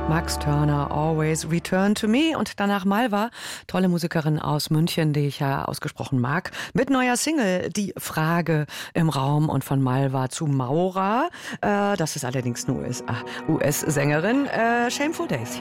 Max Turner, Always Return to Me. Und danach Malva, tolle Musikerin aus München, die ich ja ausgesprochen mag, mit neuer Single, Die Frage im Raum. Und von Malva zu Maura, das ist allerdings eine US-Sängerin, Shameful Days. Hier